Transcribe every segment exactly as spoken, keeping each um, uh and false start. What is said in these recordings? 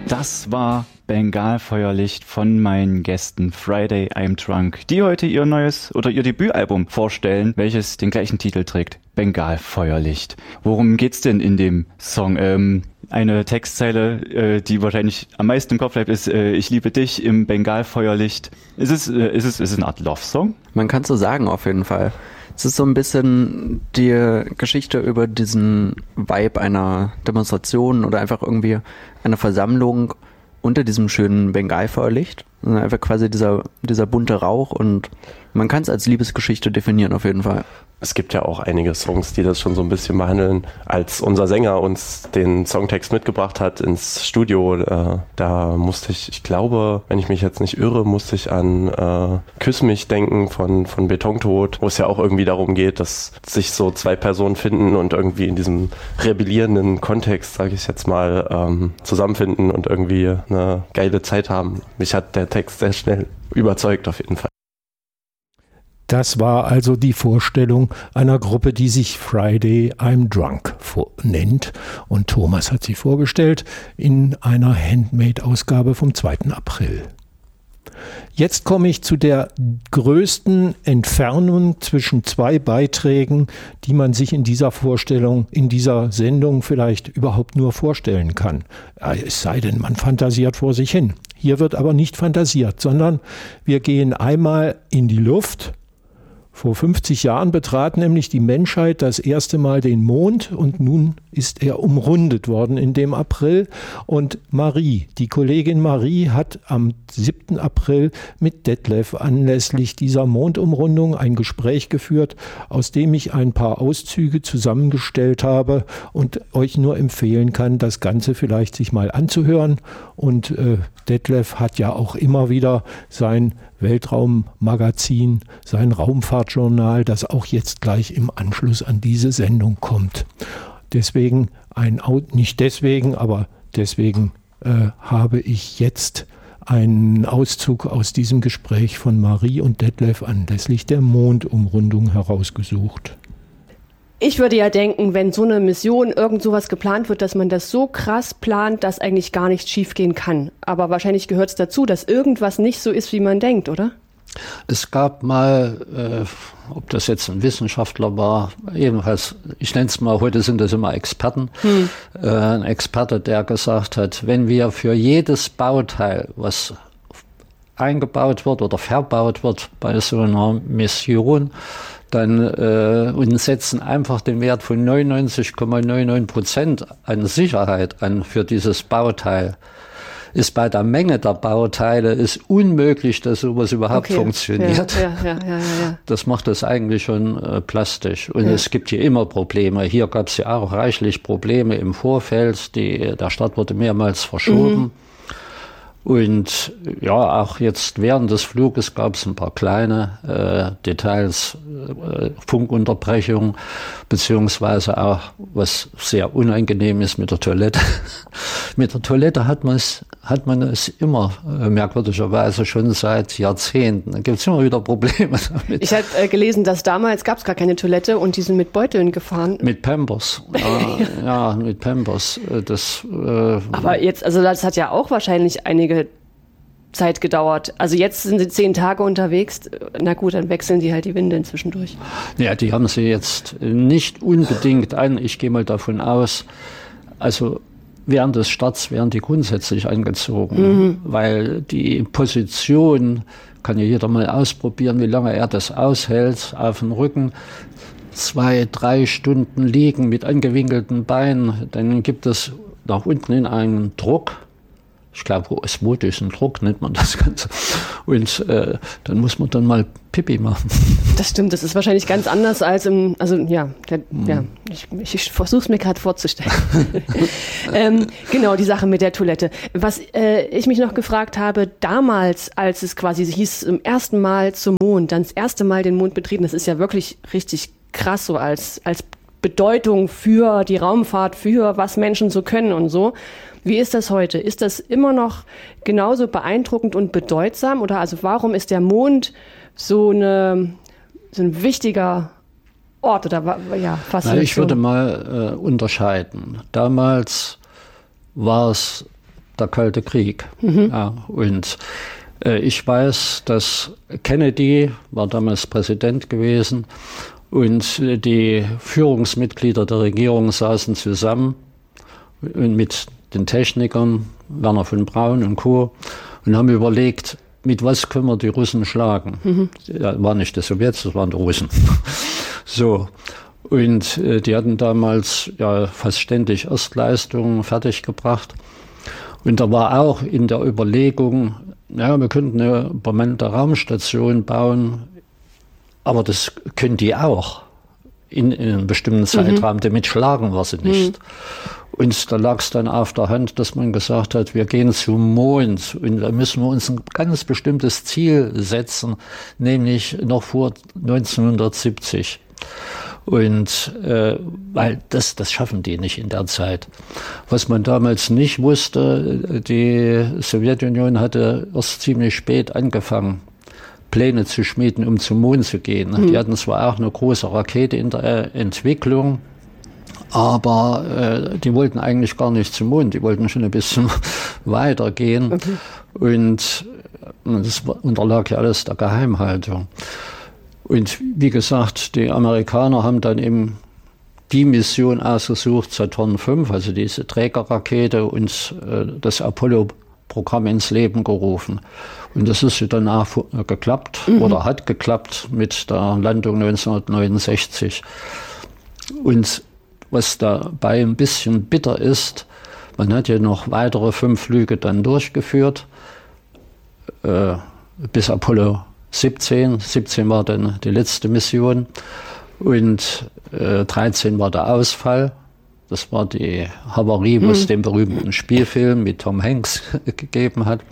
Das war Bengalfeuerlicht von meinen Gästen Friday I'm Drunk, die heute ihr neues oder ihr Debütalbum vorstellen, welches den gleichen Titel trägt, Bengalfeuerlicht. Worum geht's denn in dem Song? Ähm, eine Textzeile, äh, die wahrscheinlich am meisten im Kopf bleibt, ist äh, ich liebe dich im Bengalfeuerlicht. Ist es, äh, ist es, ist es eine Art Love-Song? Man kann so sagen, auf jeden Fall. Es ist so ein bisschen die Geschichte über diesen Vibe einer Demonstration oder einfach irgendwie einer Versammlung unter diesem schönen Bengalfeuerlicht. Einfach quasi dieser, dieser bunte Rauch, und man kann es als Liebesgeschichte definieren auf jeden Fall. Es gibt ja auch einige Songs, die das schon so ein bisschen behandeln. Als unser Sänger uns den Songtext mitgebracht hat ins Studio, äh, da musste ich, ich glaube, wenn ich mich jetzt nicht irre, musste ich an äh, Küss mich denken von, von Betontod, wo es ja auch irgendwie darum geht, dass sich so zwei Personen finden und irgendwie in diesem rebellierenden Kontext, sage ich jetzt mal, ähm, zusammenfinden und irgendwie eine geile Zeit haben. Mich hat der Text sehr schnell überzeugt auf jeden Fall. Das war also die Vorstellung einer Gruppe, die sich Friday I'm Drunk nennt. Und Thomas hat sie vorgestellt in einer Handmade-Ausgabe vom zweiten April. Jetzt komme ich zu der größten Entfernung zwischen zwei Beiträgen, die man sich in dieser Vorstellung, in dieser Sendung vielleicht überhaupt nur vorstellen kann. Es sei denn, man fantasiert vor sich hin. Hier wird aber nicht fantasiert, sondern wir gehen einmal in die Luft. Vor fünfzig Jahren betrat nämlich die Menschheit das erste Mal den Mond, und nun ist er umrundet worden in dem April. Und Marie, die Kollegin Marie, hat am siebten April mit Detlef anlässlich dieser Mondumrundung ein Gespräch geführt, aus dem ich ein paar Auszüge zusammengestellt habe und euch nur empfehlen kann, das Ganze vielleicht sich mal anzuhören. Und äh, Detlef hat ja auch immer wieder sein Weltraummagazin, sein Raumfahrtjournal, das auch jetzt gleich im Anschluss an diese Sendung kommt. Deswegen ein, nicht deswegen, aber deswegen äh, habe ich jetzt einen Auszug aus diesem Gespräch von Marie und Detlef anlässlich der Mondumrundung herausgesucht. Ich würde ja denken, wenn so eine Mission, irgend sowas geplant wird, dass man das so krass plant, dass eigentlich gar nichts schiefgehen kann. Aber wahrscheinlich gehört es dazu, dass irgendwas nicht so ist, wie man denkt, oder? Es gab mal, äh, ob das jetzt ein Wissenschaftler war, jedenfalls, ich nenne es mal, heute sind das immer Experten, hm. äh, ein Experte, der gesagt hat, wenn wir für jedes Bauteil, was eingebaut wird oder verbaut wird bei so einer Mission, dann äh, und setzen einfach den Wert von neunundneunzig Komma neunundneunzig Prozent an Sicherheit an für dieses Bauteil, ist bei der Menge der Bauteile ist unmöglich, dass sowas überhaupt okay. funktioniert. Ja, ja, ja, ja, ja. Das macht das eigentlich schon äh, plastisch. Und ja. es gibt hier immer Probleme. Hier gab es ja auch reichlich Probleme im Vorfeld. Die, der Start wurde mehrmals verschoben. Mhm. Und ja, auch jetzt während des Fluges gab es ein paar kleine äh, Details, äh, Funkunterbrechungen, beziehungsweise auch, was sehr unangenehm ist, mit der Toilette. Mit der Toilette hat man es, hat man es immer, äh, merkwürdigerweise schon seit Jahrzehnten. Da gibt es immer wieder Probleme damit. Ich habe äh, gelesen, dass damals gab es gar keine Toilette und die sind mit Beuteln gefahren. Mit Pampers. Ja, ja, mit Pampers. Das, äh, Aber jetzt, also das hat ja auch wahrscheinlich einige Zeit gedauert. Also jetzt sind sie zehn Tage unterwegs. Na gut, dann wechseln die halt die Windeln zwischendurch. Ja, die haben sie jetzt nicht unbedingt an. Ich gehe mal davon aus, also während des Starts werden die grundsätzlich angezogen, mhm. weil die Position, kann ja jeder mal ausprobieren, wie lange er das aushält, auf dem Rücken. Zwei, drei Stunden liegen mit angewinkelten Beinen, dann gibt es nach unten hin einen Druck. Ich glaube, osmotischen Druck nennt man das Ganze. Und äh, dann muss man dann mal Pipi machen. Das stimmt, das ist wahrscheinlich ganz anders als im, also ja, der, mhm. ja ich, ich versuche es mir gerade vorzustellen. ähm, genau, die Sache mit der Toilette. Was äh, ich mich noch gefragt habe, damals, als es quasi hieß, zum ersten Mal zum Mond, dann das erste Mal den Mond betreten, das ist ja wirklich richtig krass so als, als Bedeutung für die Raumfahrt, für was Menschen so können und so. Wie ist das heute? Ist das immer noch genauso beeindruckend und bedeutsam? Oder also warum ist der Mond so, eine, so ein wichtiger Ort? Oder ja, Na, ich würde mal äh, unterscheiden. Damals war es der Kalte Krieg. Mhm. Ja, und äh, ich weiß, dass Kennedy war damals Präsident gewesen und äh, die Führungsmitglieder der Regierung saßen zusammen und mit den Technikern, Werner von Braun und Co. und haben überlegt, mit was können wir die Russen schlagen? Mhm. Ja, war nicht die Sowjets, das waren die Russen. So. Und äh, die hatten damals ja fast ständig Erstleistungen fertiggebracht. Und da war auch in der Überlegung, ja, wir könnten eine bemannte Raumstation bauen, aber das können die auch in, in einem bestimmten Zeitraum, mhm. damit schlagen wir sie nicht. Mhm. Und da lag es dann auf der Hand, dass man gesagt hat, wir gehen zum Mond und da müssen wir uns ein ganz bestimmtes Ziel setzen, nämlich noch vor neunzehnhundertsiebzig. Und äh, weil das, das schaffen die nicht in der Zeit. Was man damals nicht wusste, die Sowjetunion hatte erst ziemlich spät angefangen, Pläne zu schmieden, um zum Mond zu gehen. Mhm. Die hatten zwar auch eine große Rakete in der äh, Entwicklung, aber äh, die wollten eigentlich gar nicht zum Mond, die wollten schon ein bisschen weiter gehen. Okay. Und das unterlag ja alles der Geheimhaltung. Und wie gesagt, die Amerikaner haben dann eben die Mission ausgesucht, Saturn fünf, also diese Trägerrakete, und äh, das Apollo-Programm ins Leben gerufen. Und das ist danach geklappt, mhm. oder hat geklappt mit der Landung neunzehnhundertneunundsechzig. Und was dabei ein bisschen bitter ist, man hat ja noch weitere fünf Flüge dann durchgeführt, äh, bis Apollo siebzehn. siebzehn war dann die letzte Mission und äh, dreizehn war der Ausfall. Das war die Havarie, was mhm. den berühmten Spielfilm mit Tom Hanks gegeben hat.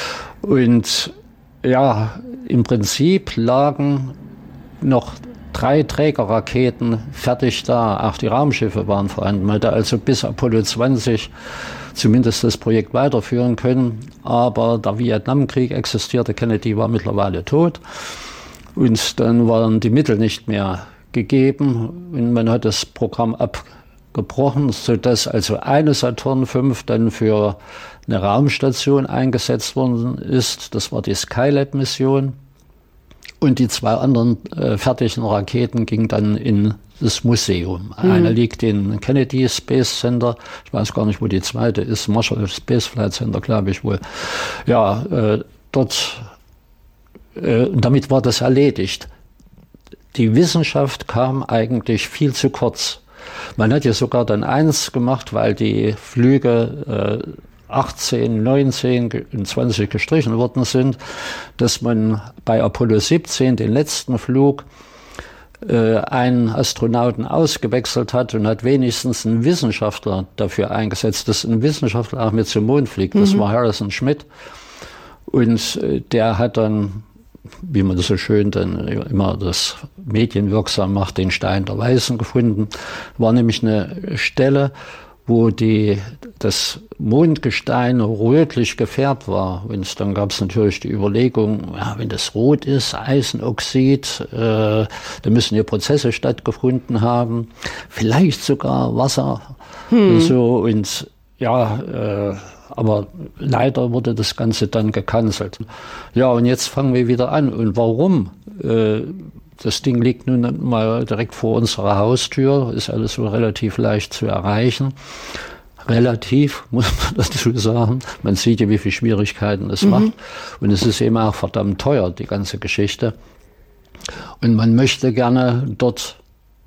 Und ja, im Prinzip lagen noch drei Trägerraketen fertig da. Auch die Raumschiffe waren vorhanden. Man hätte also bis Apollo zwanzig zumindest das Projekt weiterführen können. Aber der Vietnamkrieg existierte, Kennedy war mittlerweile tot. Und dann waren die Mittel nicht mehr gegeben. Und man hat das Programm abgebrochen, sodass also eine Saturn fünf dann für eine Raumstation eingesetzt worden ist. Das war die Skylab-Mission. Und die zwei anderen äh, fertigen Raketen gingen dann in das Museum. Mhm. Eine liegt in Kennedy Space Center. Ich weiß gar nicht, wo die zweite ist. Marshall Space Flight Center, glaube ich wohl. Ja, äh, dort. Äh, damit war das erledigt. Die Wissenschaft kam eigentlich viel zu kurz. Man hat ja sogar dann eins gemacht, weil die Flüge äh, achtzehn, neunzehn und zwanzig gestrichen worden sind, dass man bei Apollo siebzehn, den letzten Flug, äh, einen Astronauten ausgewechselt hat und hat wenigstens einen Wissenschaftler dafür eingesetzt, dass ein Wissenschaftler auch mit zum Mond fliegt. Das mhm. war Harrison Schmitt. Und äh, der hat dann, wie man das so schön dann immer das medienwirksam macht, den Stein der Weisen gefunden. War nämlich eine Stelle, wo die, das Mondgestein rötlich gefärbt war. Und dann gab es natürlich die Überlegung, ja, wenn das rot ist, Eisenoxid, äh, da müssen hier Prozesse stattgefunden haben, vielleicht sogar Wasser hm. und so. Und ja, äh, aber leider wurde das Ganze dann gecancelt. Ja, und jetzt fangen wir wieder an. Und warum? Äh, Das Ding liegt nun mal direkt vor unserer Haustür, ist alles so relativ leicht zu erreichen. Relativ, muss man dazu sagen. Man sieht ja, wie viele Schwierigkeiten es mhm. macht. Und es ist eben auch verdammt teuer, die ganze Geschichte. Und man möchte gerne dort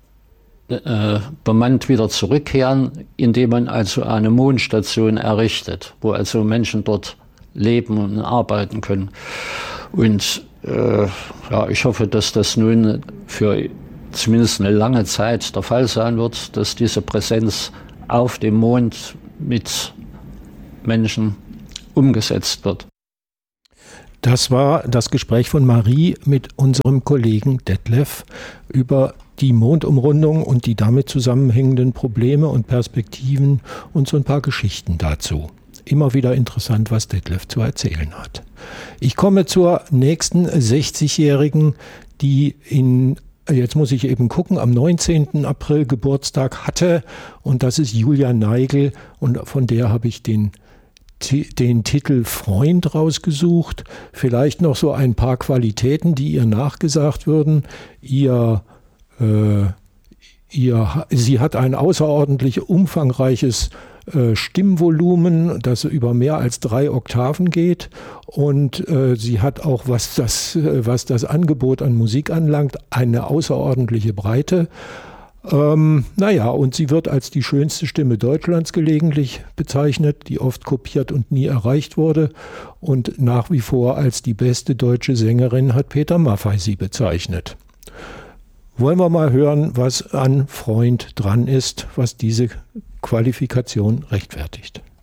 äh, bemannt wieder zurückkehren, indem man also eine Mondstation errichtet, wo also Menschen dort leben und arbeiten können. Und Äh, ja, ich hoffe, dass das nun für zumindest eine lange Zeit der Fall sein wird, dass diese Präsenz auf dem Mond mit Menschen umgesetzt wird. Das war das Gespräch von Marie mit unserem Kollegen Detlef über die Mondumrundung und die damit zusammenhängenden Probleme und Perspektiven und so ein paar Geschichten dazu. Immer wieder interessant, was Detlef zu erzählen hat. Ich komme zur nächsten sechzigjährigen, die in, jetzt muss ich eben gucken, am neunzehnten April Geburtstag hatte. Und das ist Julia Neigel. Und von der habe ich den den Titel Freund rausgesucht. Vielleicht noch so ein paar Qualitäten, die ihr nachgesagt würden. Ihr, äh, ihr, sie hat ein außerordentlich umfangreiches äh, Stimmvolumen, das über mehr als drei Oktaven geht. Und äh, sie hat auch, was das, äh, was das Angebot an Musik anlangt, eine außerordentliche Breite. Ähm, naja, und sie wird als die schönste Stimme Deutschlands gelegentlich bezeichnet, die oft kopiert und nie erreicht wurde. Und nach wie vor als die beste deutsche Sängerin hat Peter Maffay sie bezeichnet. Wollen wir mal hören, was an Freund dran ist, was diese Qualifikation rechtfertigt.